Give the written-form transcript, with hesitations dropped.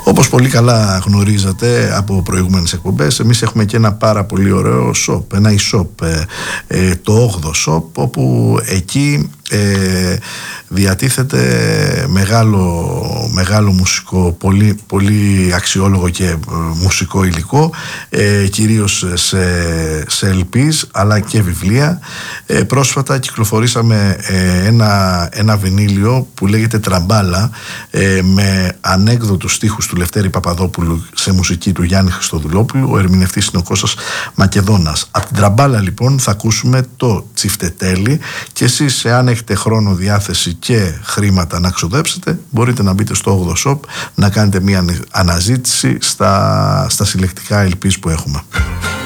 Όπως πολύ καλά γνωρίζετε από προηγούμενες εκπομπές, εμείς έχουμε και ένα πάρα πολύ ωραίο shop, ένα e-shop, το 8ο shop, όπου εκεί διατίθεται μεγάλο μουσικό, πολύ αξιόλογο και μουσικό υλικό, κυρίως σε LPs αλλά και βιβλία. Πρόσφατα κυκλοφορήσαμε ένα βινίλιο που λέγεται Τραμπάλα, με ανέκδοτους στίχους του Λευτέρη Παπαδόπουλου σε μουσική του Γιάννη Χριστοδουλόπουλου. Ο ερμηνευτής είναι ο Κώστας Μακεδόνας. Από την Τραμπάλα λοιπόν θα ακούσουμε το Τσιφτετέλι, και εσείς, εάν έχετε χρόνο, διάθεση και χρήματα να ξοδέψετε, μπορείτε να μπείτε στο 8ο shop να κάνετε μια αναζήτηση στα συλλεκτικά LPs που έχουμε.